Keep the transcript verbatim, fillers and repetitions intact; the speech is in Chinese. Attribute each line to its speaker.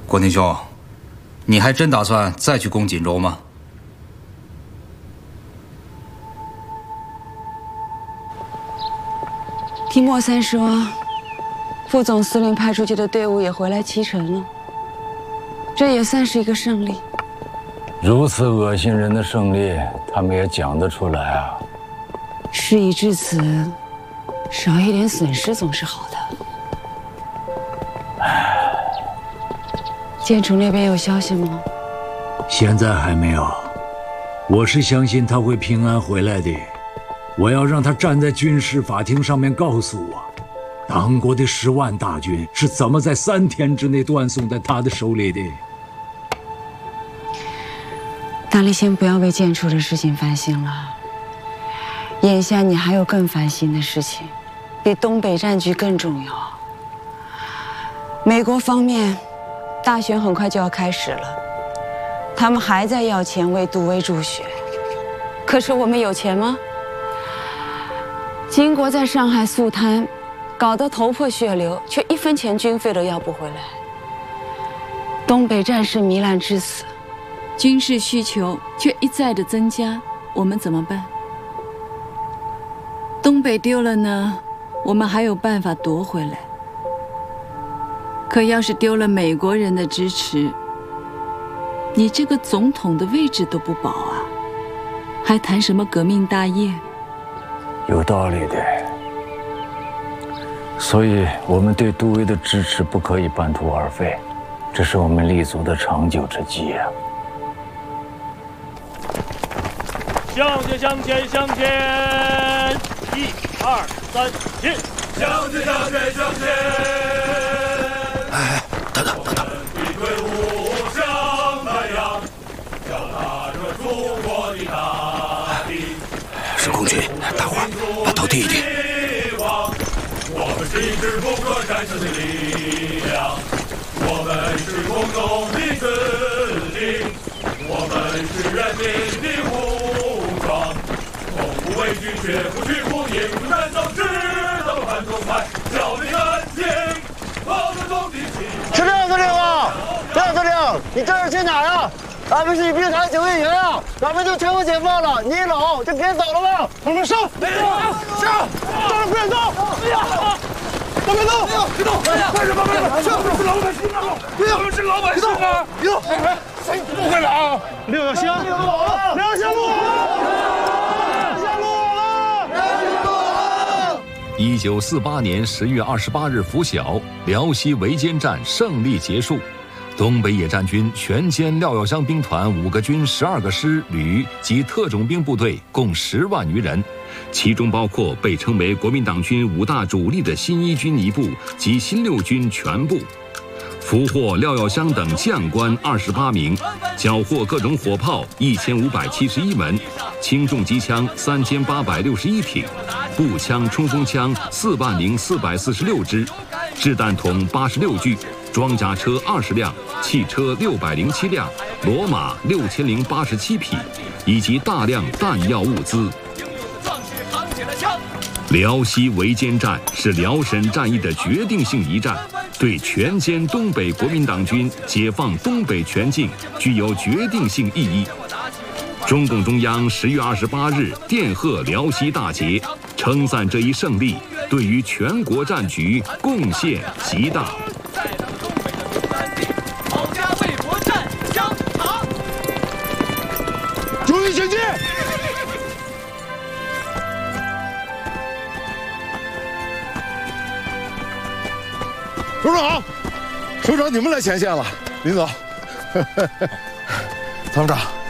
Speaker 1: 国宁兄，你还真打算再去攻锦州吗？
Speaker 2: 听莫三说，副总司令派出去的队伍也回来七成了，这也算是一个胜利。
Speaker 3: 如此恶心人的胜利，他们也讲得出来啊！
Speaker 2: 事已至此，少一点损失总是好的。建楚那边有消息吗？
Speaker 4: 现在还没有。我是相信他会平安回来的。我要让他站在军事法庭上面告诉我，党国的十万大军是怎么在三天之内断送在他的手里的。
Speaker 2: 大力，先不要为建楚的事情烦心了。眼下你还有更烦心的事情，比东北战局更重要。美国方面，大选很快就要开始了，他们还在要钱为杜威助选。可是我们有钱吗？金国在上海肃贪，搞得头破血流，却一分钱军费都要不回来。东北战事糜烂至死，
Speaker 5: 军事需求却一再的增加，我们怎么办？东北丢了呢，我们还有办法夺回来。可要是丢了美国人的支持，你这个总统的位置都不保啊，还谈什么革命大业？
Speaker 3: 有道理的。所以我们对杜威的支持不可以半途而废，这是我们立足的长久之计啊！
Speaker 6: 向前，向前，向前！一、二、三，进！向前，向前，向前！
Speaker 7: 哎，等等，等等！
Speaker 6: 队伍向太阳，脚踏着祖国的大地。
Speaker 7: 是空军，大伙儿把头低一低。
Speaker 6: 我们是一支不可战胜的力量，我们是空中的司令，我们是人民的武装，从不畏惧，绝不屈服，英勇战斗，直到反动派消灭干净。
Speaker 8: 是这样，司令啊！廖司令，你这是去哪儿啊？俺们是兵团警卫员啊，咱们就全部解放了，你一走就别走了吧。我们上！上！上了快走！哎呀！都别动！别动！干什么？干什么？这不是老百姓啊！我们是老百姓啊！别动！哎，谁不会了啊？六小星，六小星路！下路了！
Speaker 9: 一九四八年十月二十八日拂晓，辽西围歼战胜利结束。东北野战军全歼廖耀湘兵团五个军、十二个师、旅及特种兵部队，共十万余人，其中包括被称为国民党军五大主力的新一军一部及新六军全部。俘获廖耀湘等将官二十八名，缴获各种火炮一千五百七十一门，轻重机枪三千八百六十一挺，步枪、冲锋枪四万零四百四十六支，掷弹筒八十六具，装甲车二十辆，汽车六百零七辆，骡马六千零八十七匹，以及大量弹药物资。辽西围歼战是辽沈战役的决定性一战，对全歼东北国民党军、解放东北全境具有决定性意义。中共中央十月二十八日电贺辽西大捷，称赞这一胜利对于全国战局贡献极大。
Speaker 8: 注意前进！首长，首长，你们来前线了，林总。参谋长。